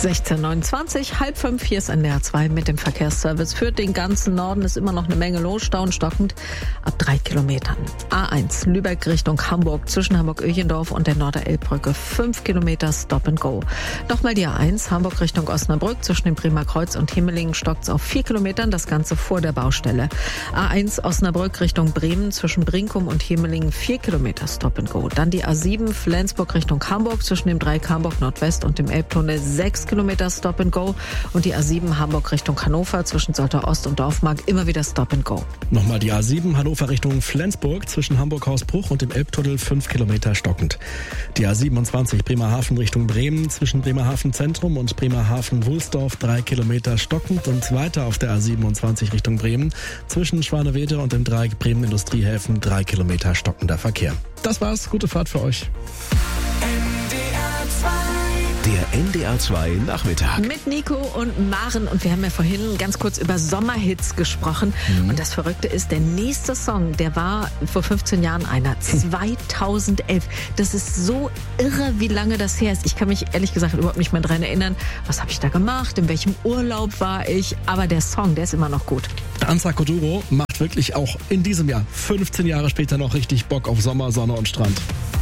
16:29, halb fünf, hier ist NDR 2 mit dem Verkehrsservice. Für den ganzen Norden ist immer noch eine Menge los, stockend ab 3 Kilometern. A1 Lübeck Richtung Hamburg, zwischen Hamburg-Öchendorf und der Norder-Elb-Brücke 5 Kilometer Stop and Go. Nochmal die A1 Hamburg Richtung Osnabrück, zwischen dem Bremer Kreuz und Himmelingen stockt's auf 4 Kilometern, das Ganze vor der Baustelle. A1 Osnabrück Richtung Bremen, zwischen Brinkum und Himmelingen 4 Kilometer Stop and Go. Dann die A7 Flensburg Richtung Hamburg, zwischen dem Dreieck Hamburg Nordwest und dem Elbtunnel 6 Kilometer Stop and Go. Und die A7 Hamburg Richtung Hannover, zwischen Soltau Ost und Dorfmark immer wieder Stop and Go. Nochmal die A7 Hannover Richtung Flensburg, zwischen Hamburg-Hausbruch und dem Elbtunnel 5 Kilometer stockend. Die A27 Bremerhaven Richtung Bremen, zwischen Bremerhaven Zentrum und Bremerhaven-Wulsdorf 3 Kilometer stockend und weiter auf der A27 Richtung Bremen, zwischen Schwanewede und dem Dreieck Bremen Industriehäfen 3 Kilometer stockender Verkehr. Das war's, gute Fahrt für euch. Der NDR 2 Nachmittag. Mit Nico und Maren. Und wir haben ja vorhin ganz kurz über Sommerhits gesprochen. Und das Verrückte ist, der nächste Song, der war vor 15 Jahren einer. 2011. Das ist so irre, wie lange das her ist. Ich kann mich ehrlich gesagt überhaupt nicht mehr dran erinnern, was habe ich da gemacht, in welchem Urlaub war ich. Aber der Song, der ist immer noch gut. Danza Kuduro macht wirklich auch in diesem Jahr, 15 Jahre später, noch richtig Bock auf Sommer, Sonne und Strand.